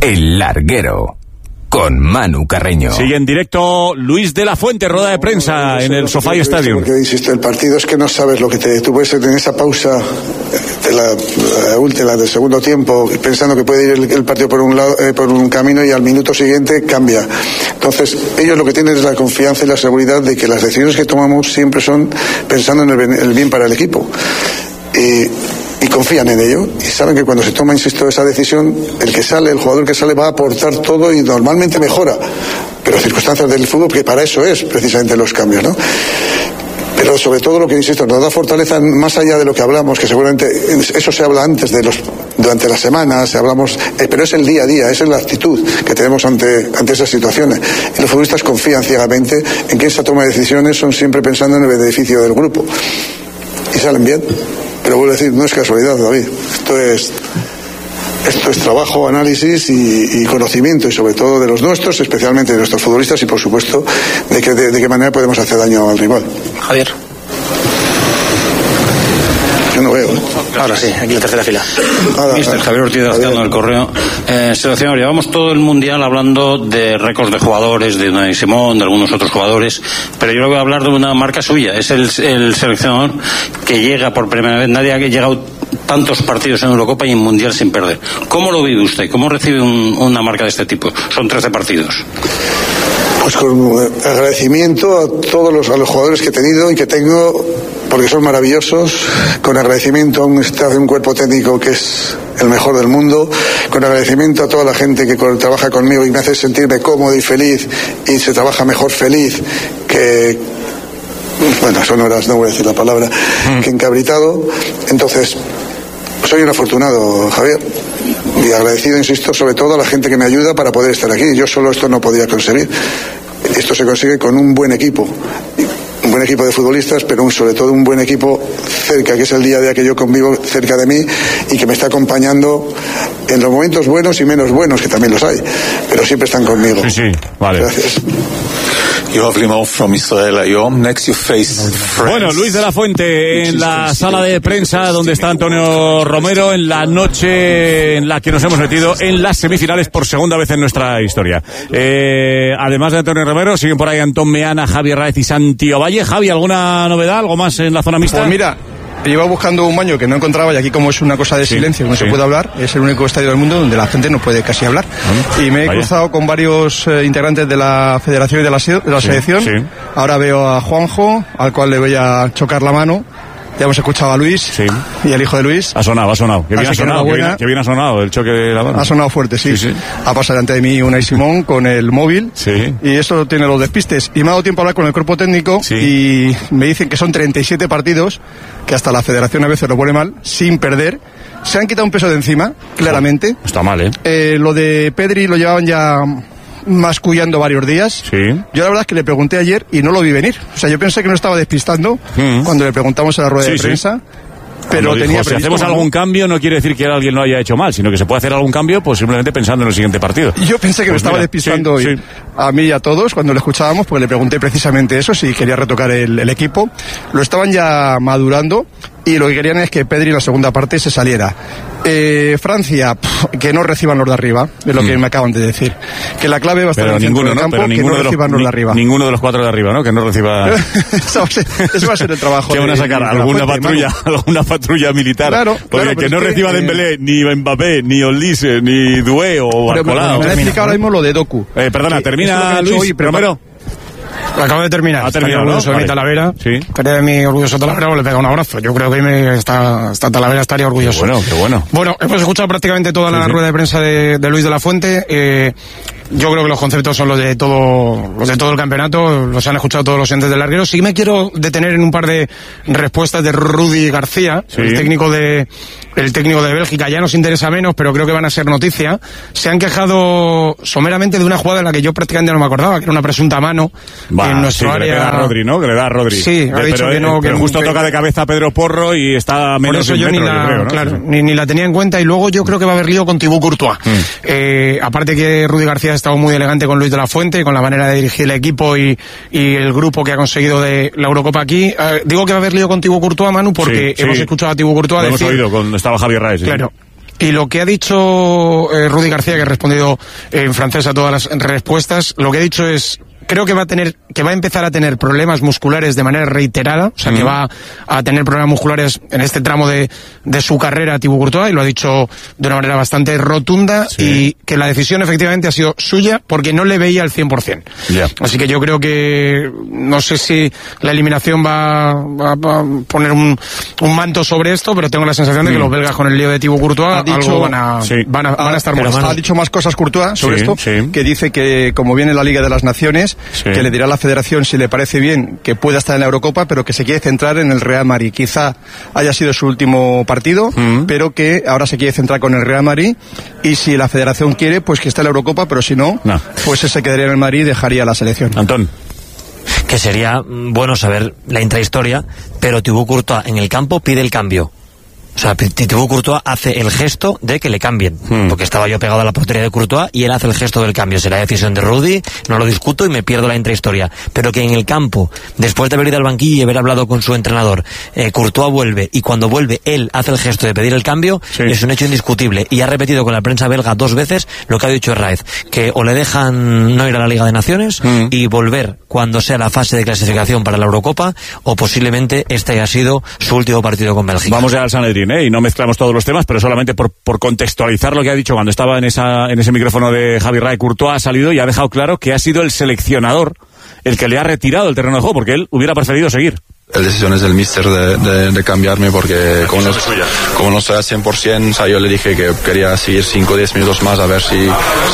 El Larguero, con Manu Carreño. Sigue en directo Luis de la Fuente, rueda de prensa en el SoFi Stadium. Porque insisto, el partido es que no sabes lo que tú puedes tener esa pausa de la última del segundo tiempo, pensando que puede ir el partido por un lado, por un camino, y al minuto siguiente cambia. Entonces, ellos lo que tienen es la confianza y la seguridad de que las decisiones que tomamos siempre son pensando en el bien para el equipo. Y confían en ello y saben que cuando se toma, insisto, esa decisión, el jugador que sale va a aportar todo y normalmente mejora, pero circunstancias del fútbol, que para eso es precisamente los cambios, ¿no? Pero sobre todo lo que, insisto, nos da fortaleza más allá de lo que hablamos, que seguramente eso se habla antes durante las semanas, pero es el día a día, esa es la actitud que tenemos ante esas situaciones. Y los futbolistas confían ciegamente en que esa toma de decisiones son siempre pensando en el beneficio del grupo y salen bien. Pero vuelvo a decir, no es casualidad, David. Esto es trabajo, análisis y conocimiento, y sobre todo de los nuestros, especialmente de nuestros futbolistas, y por supuesto de qué manera podemos hacer daño al rival. Javier. Yo no veo. Ahora sí, aquí en la tercera fila. Mister Javier Ortiz Azcano del Correo. Seleccionador, llevamos todo el mundial hablando de récords de jugadores, de Unai Simón, de algunos otros jugadores, pero yo le voy a hablar de una marca suya. Es el seleccionador que llega por primera vez. Nadie ha llegado tantos partidos en Eurocopa y en Mundial sin perder. ¿Cómo lo vive usted? ¿Cómo recibe una marca de este tipo? Son 13 partidos. Pues con agradecimiento a todos los jugadores que he tenido y que tengo, porque son maravillosos, con agradecimiento a un cuerpo técnico que es el mejor del mundo, con agradecimiento a toda la gente que trabaja conmigo y me hace sentirme cómodo y feliz, y se trabaja mejor feliz que, bueno, son horas, no voy a decir la palabra, que encabritado. Entonces, soy un afortunado, Javier, y agradecido, insisto, sobre todo a la gente que me ayuda para poder estar aquí. Yo solo esto no podía conseguir. Esto se consigue con un buen equipo de futbolistas, pero sobre todo un buen equipo cerca, que es el día a día que yo convivo cerca de mí y que me está acompañando en los momentos buenos y menos buenos, que también los hay, pero siempre están conmigo. Sí, vale. Gracias. Bueno, Luis de la Fuente en la sala de prensa donde está Antonio Romero en la noche en la que nos hemos metido en las semifinales por segunda vez en nuestra historia. Además de Antonio Romero, siguen por ahí Antón Meana, Javier Raez y Santi Ovalle. Javi, ¿alguna novedad? ¿Algo más en la zona mixta? Pues mira, iba buscando un baño que no encontraba, y aquí, como es una cosa de silencio, no se puede hablar, es el único estadio del mundo donde la gente no puede casi hablar. Y me he cruzado con varios integrantes de la federación y de la selección. Ahora veo a Juanjo, al cual le voy a chocar la mano. Ya hemos escuchado a Luis y el hijo de Luis. Ha sonado. Que bien ha sonado el choque de la mano. Ha sonado fuerte, sí. Ha pasado delante de mí Unai Simón con el móvil. Y eso tiene los despistes. Y me ha dado tiempo a hablar con el cuerpo técnico y me dicen que son 37 partidos, que hasta la federación a veces lo pone mal, sin perder. Se han quitado un peso de encima, claramente. Está mal, Lo de Pedri lo llevaban ya mascullando varios días. Yo la verdad es que le pregunté ayer y no lo vi venir. O sea, yo pensé que no estaba despistando cuando le preguntamos en la rueda de prensa. Pero tenía si hacemos algún cambio no quiere decir que alguien lo haya hecho mal, sino que se puede hacer algún cambio pues simplemente pensando en el siguiente partido. Yo pensé que me estaba despistando hoy a mí y a todos cuando le escuchábamos, porque le pregunté precisamente eso, si quería retocar el equipo. Lo estaban ya madurando y lo que querían es que Pedri en la segunda parte se saliera. Francia, que no reciban los de arriba, es lo que me acaban de decir. Que la clave va a estar en el centro del campo, que no reciban los de arriba. Ninguno de los cuatro de arriba, ¿no? Que no reciba... Eso va a ser el trabajo. Que van a sacar alguna patrulla militar. Claro, porque que no reciba Dembélé, ni Mbappé, ni Olise, ni Doué o Barcolá. Me ha explicado ahora mismo lo de Doku. Perdona, termina Luis Romero. Acabo de terminar. Estoy orgulloso de mi Talavera. Pero de mi orgulloso Talavera le pega un abrazo. Yo creo que esta Talavera estaría orgulloso. Qué bueno. Bueno, hemos escuchado prácticamente toda la rueda de prensa de Luis de la Fuente. Yo creo que los conceptos son los de todo el campeonato, los han escuchado todos los entes del Larguero. Sí me quiero detener en un par de respuestas de Rudi García, el técnico de Bélgica. Ya nos interesa menos, pero creo que van a ser noticia. Se han quejado someramente de una jugada en la que yo prácticamente no me acordaba, que era una presunta mano en nuestro área. Que le da a Rodri, ¿no? Que le da a Rodri. Sí, ha dicho que no. Pero justo toca de cabeza a Pedro Porro y está menos de un metro, yo creo, ¿no? Claro, ni la tenía en cuenta. Y luego yo creo que va a haber lío con Thibaut Courtois. Aparte que Rudi García ha estado muy elegante con Luis de la Fuente, con la manera de dirigir el equipo y el grupo que ha conseguido de la Eurocopa aquí. Digo que va a haber lío con Thibaut Courtois, Manu, porque hemos escuchado a Thibaut Courtois decir... Hemos oído cuando estaba Javier Raez. Claro. Y lo que ha dicho Rudy García, que ha respondido en francés a todas las respuestas, lo que ha dicho es: creo que va a empezar a tener problemas musculares de manera reiterada, o sea, que va a tener problemas musculares en este tramo de su carrera Thibaut Courtois, y lo ha dicho de una manera bastante rotunda, y que la decisión efectivamente ha sido suya porque no le veía al 100%. Yeah. Así que yo creo que no sé si la eliminación va a poner un manto sobre esto, pero tengo la sensación de que los belgas con el lío de Thibaut Courtois van a estar muy mal. Ha dicho más cosas Courtois sobre esto, que dice que como viene la Liga de las Naciones, que le dirá a la federación si le parece bien que pueda estar en la Eurocopa, pero que se quiere centrar en el Real Madrid. Quizá haya sido su último partido, pero que ahora se quiere centrar con el Real Madrid, y si la federación quiere, pues que esté en la Eurocopa, pero si no, pues se quedaría en el Madrid y dejaría la selección. Antón. Que sería bueno saber la intrahistoria, pero Thibaut Courtois en el campo pide el cambio. O sea, Thibaut Courtois hace el gesto de que le cambien, porque estaba yo pegado a la portería de Courtois y él hace el gesto del cambio. Será decisión de Rudy, no lo discuto y me pierdo la intrahistoria. Pero que en el campo, después de haber ido al banquillo y haber hablado con su entrenador, Courtois vuelve, y cuando vuelve él hace el gesto de pedir el cambio, es un hecho indiscutible. Y ha repetido con la prensa belga 2 veces lo que ha dicho Raiz, que o le dejan no ir a la Liga de Naciones y volver cuando sea la fase de clasificación para la Eurocopa, o posiblemente este haya sido su último partido con Bélgica. Vamos ya al Sanedrín, y no mezclamos todos los temas, pero solamente por contextualizar lo que ha dicho cuando estaba en ese micrófono de Javi Ray. Courtois ha salido y ha dejado claro que ha sido el seleccionador el que le ha retirado el terreno de juego, porque él hubiera preferido seguir. La decisión es del míster de cambiarme, porque como no estoy al 100%, o sea, yo le dije que quería seguir 5 o 10 minutos más a ver si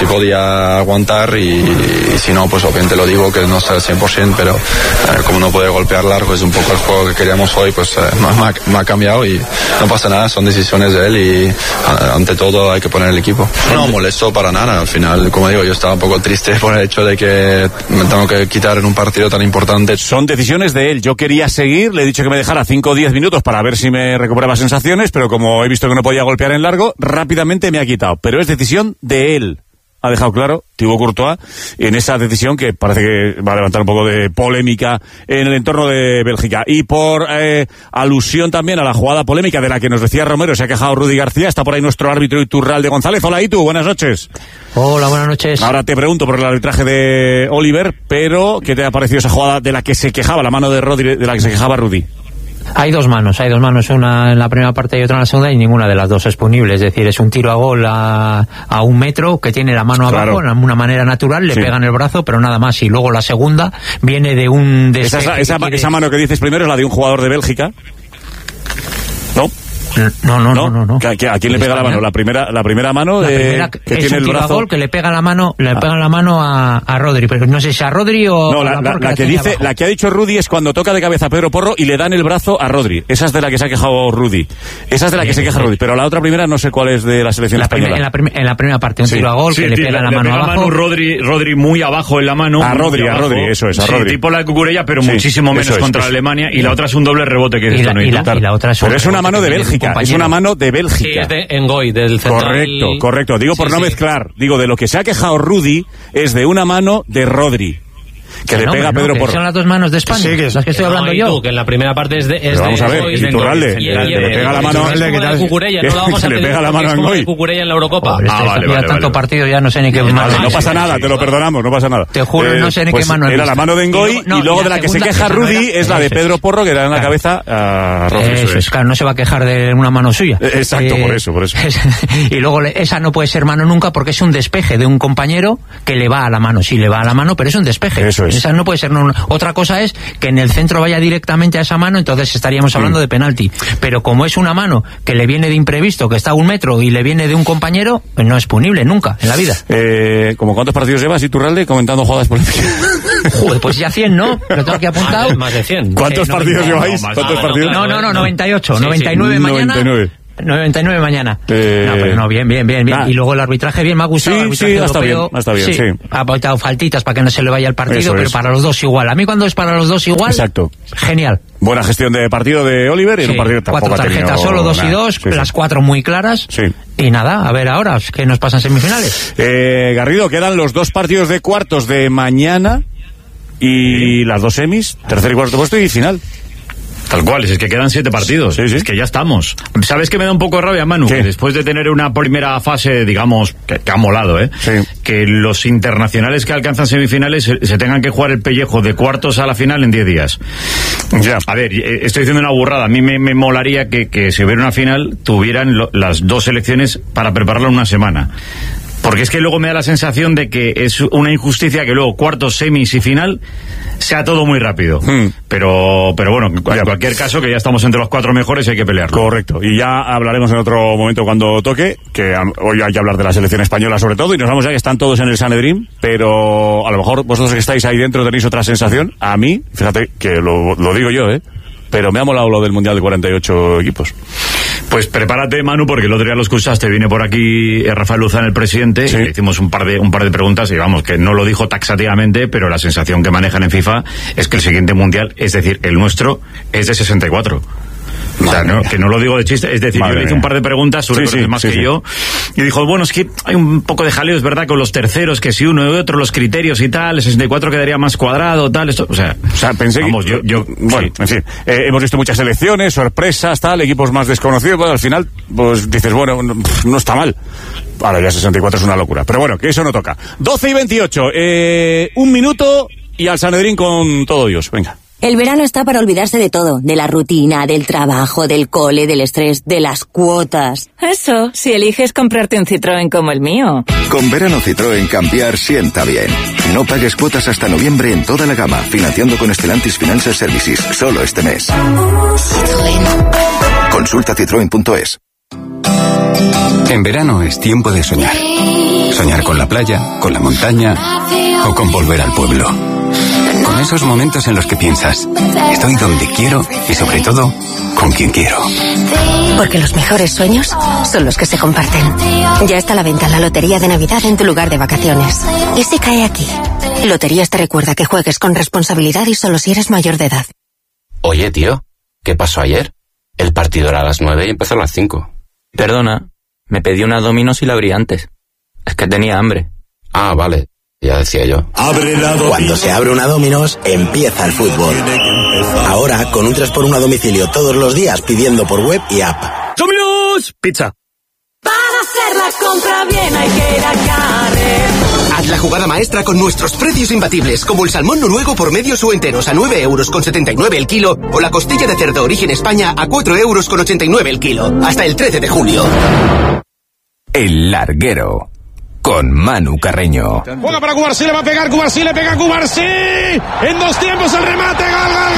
podía aguantar, y si no, pues obviamente lo digo que no estoy al 100%, pero como no puede golpear largo, es un poco el juego que queríamos hoy, pues me ha cambiado y no pasa nada, son decisiones de él, y ante todo hay que poner el equipo. No molesto para nada, al final, como digo, yo estaba un poco triste por el hecho de que me tengo que quitar en un partido tan importante. Son decisiones de él, yo quería seguir, le he dicho que me dejara 5 o 10 minutos para ver si me recuperaba sensaciones, pero como he visto que no podía golpear en largo, rápidamente me ha quitado. Pero es decisión de él. Ha dejado claro Thibaut Courtois en esa decisión que parece que va a levantar un poco de polémica en el entorno de Bélgica. Y por alusión también a la jugada polémica de la que nos decía Romero, se ha quejado Rudy García, está por ahí nuestro árbitro Iturralde González. Hola, Itu, buenas noches. Hola, buenas noches. Ahora te pregunto por el arbitraje de Oliver, pero ¿qué te ha parecido esa jugada de la que se quejaba, la mano de Rodri, de la que se quejaba Rudy? Hay dos manos, una en la primera parte y otra en la segunda, y ninguna de las dos es punible. Es decir, es un tiro a gol a 1 metro, que tiene la mano abajo, de una manera natural, le pegan el brazo, pero nada más. Y luego la segunda viene de un... Esa mano que dices primero es la de un jugador de Bélgica, ¿no? No. ¿A quién le pega la mano? La primera mano que tiene el brazo. Gol que le pega la mano, a Rodri, pero no sé si a Rodri o no, la que ha dicho Rudy es cuando toca de cabeza a Pedro Porro y le dan el brazo a Rodri. Esa es de la que se ha quejado Rudy. Esa es de la que se queja Rudy, pero la otra primera no sé cuál es de la selección española. En la primera parte un tiro a gol que le pega la mano abajo. Rodri muy abajo en la mano. A Rodri, eso es, a Rodri. Tipo la de Cucurella, pero muchísimo menos contra Alemania, y la otra es un doble rebote que es esto, y la otra es pero es una mano de Bélgica. Es una mano de Bélgica. Sí, es de Ngoy, del central. Correcto. Digo por no mezclar. Digo, de lo que se ha quejado Rudy es de una mano de Rodri, que le pega a Pedro Porro. Son las dos manos de España, las que estoy hablando yo. Que en la primera parte es de vamos a ver, Iturralde, que le pega la mano que le pega la mano a Ngoy. Cucurella en la Eurocopa. Vale. Tanto partido ya no sé ni qué mano. No pasa nada, te lo perdonamos, no pasa nada. Te juro, no sé ni qué mano. Era la mano de Ngoy, y luego de la que se queja Rudy es la de Pedro Porro, que le da en la cabeza a Rodri. Eso es, claro, no se va a quejar de una mano suya. Exacto, por eso. Y luego esa no puede ser mano nunca, porque es un despeje de un compañero que le va a la mano. Sí, le va a la mano, pero es un despeje. Eso es. Esa no puede ser. Otra cosa es que en el centro vaya directamente a esa mano, entonces estaríamos hablando de penalti. Pero como es una mano que le viene de imprevisto, que está a 1 metro y le viene de un compañero, pues no es punible nunca en la vida. ¿Como cuántos partidos llevas, Iturralde, comentando jugadas polémicas? Joder, pues ya 100, ¿no? Lo tengo aquí apuntado. Más de 100. ¿Cuántos partidos lleváis? ¿Cuántos partidos? No, 98. 99 mañana. 99 mañana. Pero no, bien. Y luego el arbitraje bien, me ha gustado. Sí, está bien. Ha aportado faltitas para que no se le vaya el partido, pero para los dos igual. A mí cuando es para los dos igual, exacto, genial. Buena gestión de partido de Oliver, y en un partido tampoco 4 tarjetas solo, 2 y 2, las 4 muy claras. Sí. Y nada, a ver ahora, ¿qué nos pasa en semifinales? Garrido, quedan los 2 partidos de cuartos de mañana y las 2 semis, tercer y cuarto puesto y final. Tal cual, es que quedan 7 partidos. Sí. Es que ya estamos. ¿Sabes qué me da un poco de rabia, Manu? Que después de tener una primera fase, digamos, que ha molado, que los internacionales que alcanzan semifinales se tengan que jugar el pellejo de cuartos a la final en 10 días. Ya. A ver, estoy diciendo una burrada. A mí me molaría que si hubiera una final, tuvieran las 2 selecciones para prepararla una semana. Porque es que luego me da la sensación de que es una injusticia que luego cuartos, semis y final sea todo muy rápido. Pero bueno, en cualquier caso, que ya estamos entre los 4 mejores y hay que pelearlo. Correcto. Y ya hablaremos en otro momento cuando toque, que hoy hay que hablar de la selección española sobre todo, y nos vamos ya que están todos en el Sanedrín, pero a lo mejor vosotros que estáis ahí dentro tenéis otra sensación. A mí, fíjate que lo digo yo, pero me ha molado lo del Mundial de 48 equipos. Pues prepárate, Manu, porque el otro día lo escuchaste, viene por aquí Rafael Luzán, el presidente, y le hicimos un par de preguntas, y vamos, que no lo dijo taxativamente, pero la sensación que manejan en FIFA es que el siguiente Mundial, es decir, el nuestro, es de 64. O sea, que no lo digo de chiste, es decir, yo le hice un par de preguntas sobre más que yo, y dijo, bueno, es que hay un poco de jaleo, es verdad, con los terceros, que si uno y otro, los criterios y tal, el 64 quedaría más cuadrado, tal, esto, o sea pensé vamos, que, bueno, en fin, hemos visto muchas selecciones, sorpresas, tal, equipos más desconocidos, bueno, al final, pues dices, bueno, no está mal. Ahora ya 64 es una locura, pero bueno, que eso no toca. 12:28, 1 minuto y al Sanedrín con todo Dios, venga. El verano está para olvidarse de todo, de la rutina, del trabajo, del cole, del estrés, de las cuotas. Eso, si eliges comprarte un Citroën como el mío. Con verano Citroën cambiar sienta bien. No pagues cuotas hasta noviembre en toda la gama, financiando con Stellantis Financial Services, solo este mes. Citroën. Consulta citroen.es. En verano es tiempo de soñar. Soñar con la playa, con la montaña o con volver al pueblo. Con esos momentos en los que piensas, estoy donde quiero y sobre todo, con quien quiero. Porque los mejores sueños son los que se comparten. Ya está a la venta la Lotería de Navidad en tu lugar de vacaciones. ¿Y si cae aquí? Loterías te recuerda que juegues con responsabilidad y solo si eres mayor de edad. Oye, tío, ¿qué pasó ayer? El partido era a las 9 y empezó a las 5. Perdona, me pedí una Domino's y la abrí antes. Es que tenía hambre. Ah, vale. Ya decía yo. Cuando se abre una Domino's, empieza el fútbol. Ahora, con un 3x1 a domicilio todos los días pidiendo por web y app. ¡Domino's! Pizza. Para hacer la compra bien hay que ir a Carrefour. Haz la jugada maestra con nuestros precios imbatibles, como el salmón noruego por medios o enteros a 9,79 € el kilo, o la costilla de cerdo origen España a 4,89 € el kilo. Hasta el 13 de julio. El Larguero. Con Manu Carreño. Juega para Cubarsí, le va a pegar Cubarsí, le pega Cubarsí. En 2 tiempos el remate, gol.